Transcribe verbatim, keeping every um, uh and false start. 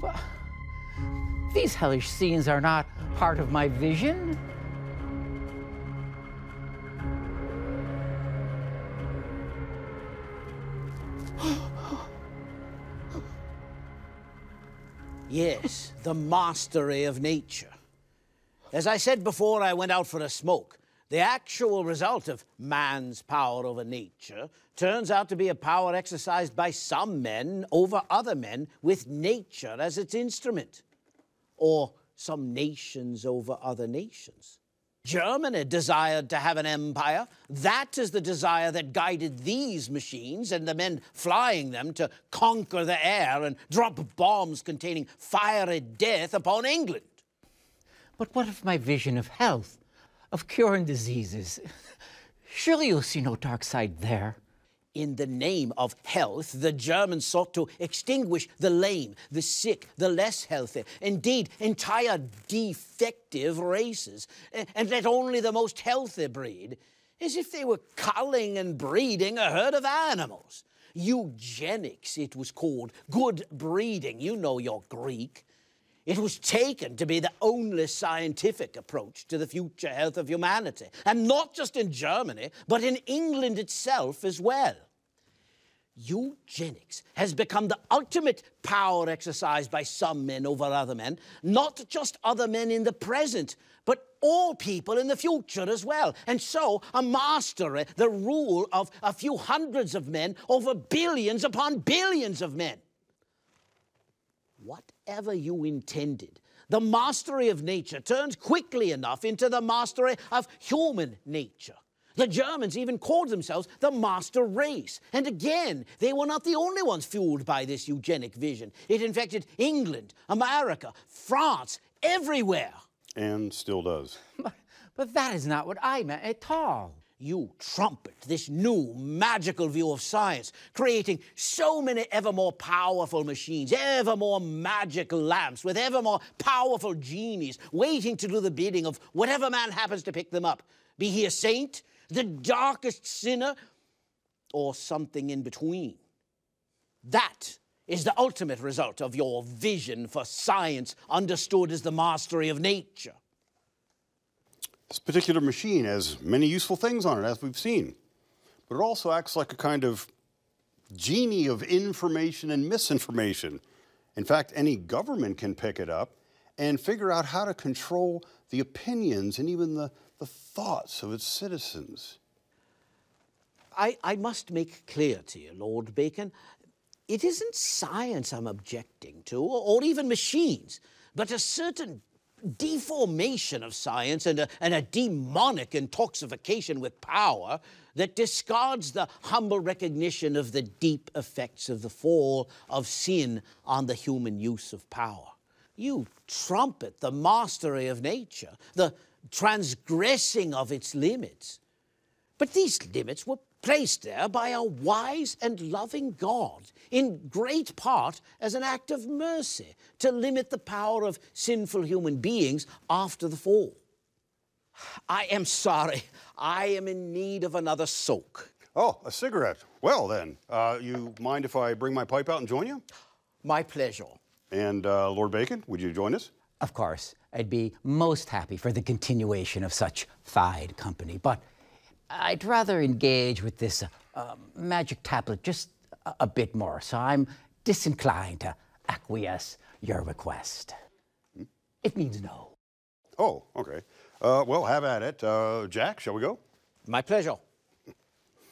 Well, these hellish scenes are not part of my vision. Yes, the mastery of nature. As I said before I went out for a smoke, the actual result of man's power over nature turns out to be a power exercised by some men over other men with nature as its instrument, or some nations over other nations. Germany desired to have an empire. That is the desire that guided these machines and the men flying them to conquer the air and drop bombs containing fiery death upon England. But what of my vision of health, of curing diseases? Surely you'll see no dark side there. In the name of health, the Germans sought to extinguish the lame, the sick, the less healthy, indeed, entire defective races, and let only the most healthy breed, as if they were culling and breeding a herd of animals. Eugenics, it was called, good breeding. You know your Greek. It was taken to be the only scientific approach to the future health of humanity, and not just in Germany, but in England itself as well. Eugenics has become the ultimate power exercised by some men over other men, not just other men in the present, but all people in the future as well. And so a mastery, the rule of a few hundreds of men over billions upon billions of men. Whatever you intended, the mastery of nature turned quickly enough into the mastery of human nature. The Germans even called themselves the master race. And again, they were not the only ones fueled by this eugenic vision. It infected England, America, France, everywhere. And still does. But, but that is not what I meant at all. You trumpet this new magical view of science, creating so many ever more powerful machines, ever more magical lamps with ever more powerful genies waiting to do the bidding of whatever man happens to pick them up. Be he a saint, the darkest sinner, or something in between. That is the ultimate result of your vision for science understood as the mastery of nature. This particular machine has many useful things on it, as we've seen, but it also acts like a kind of genie of information and misinformation. In fact, any government can pick it up and figure out how to control the opinions and even the, the thoughts of its citizens. I, I must make clear to you, Lord Bacon, it isn't science I'm objecting to, or, or even machines, but a certain deformation of science and a, and a demonic intoxication with power that discards the humble recognition of the deep effects of the fall of sin on the human use of power. You trumpet the mastery of nature, the transgressing of its limits. But these limits were placed there by a wise and loving God, in great part as an act of mercy, to limit the power of sinful human beings after the fall. I am sorry, I am in need of another soak. Oh, a cigarette. Well then, uh, you mind if I bring my pipe out and join you? My pleasure. And uh, Lord Bacon, would you join us? Of course, I'd be most happy for the continuation of such fine company, but I'd rather engage with this uh, uh, magic tablet just a, a bit more, so I'm disinclined to acquiesce your request. Hmm? It means no. Oh, okay. Uh, well, have at it. Uh, Jack, shall we go? My pleasure.